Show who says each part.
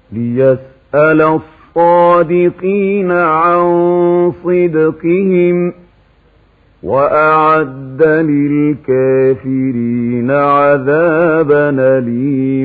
Speaker 1: ليسأل الصادقين عن صدقهم وأعد للكافرين عذابا أليما.